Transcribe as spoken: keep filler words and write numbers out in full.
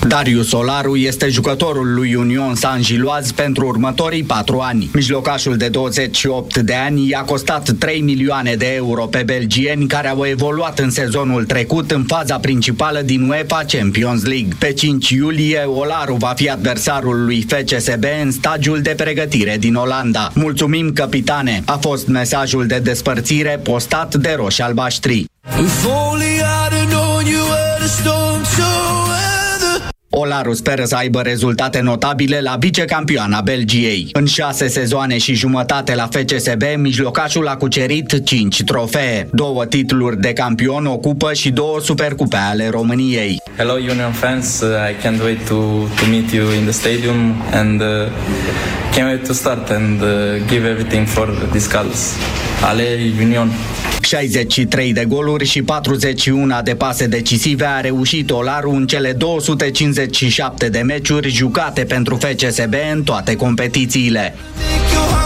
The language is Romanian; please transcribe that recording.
Darius Olaru este jucătorul lui Union Saint-Gilloise pentru următorii patru ani. Mijlocașul de douăzeci și opt de ani i-a costat trei milioane de euro pe belgieni care au evoluat în sezonul trecut în faza principală din UEFA Champions League. Pe cinci iulie, Olaru va fi adversarul lui F C S B în stagiul de pregătire din Olanda. Mulțumim, capitane, a fost mesajul de despărțire postat de roșii-albaștri. Olaru speră să aibă rezultate notabile la vicecampioana Belgiei. În șase sezoane și jumătate la F C S B, mijlocașul a cucerit cinci trofee. Două titluri de campion ocupă și două supercupe ale României. Hello Union fans, uh, I can't wait to, to meet you in the stadium and uh, can't wait to start and uh, give everything for this cause. Ale Union! șaizeci și trei de goluri și patruzeci și unu de pase decisive a reușit Olaru în cele două sute cincizeci și șapte de meciuri jucate pentru F C S B în toate competițiile.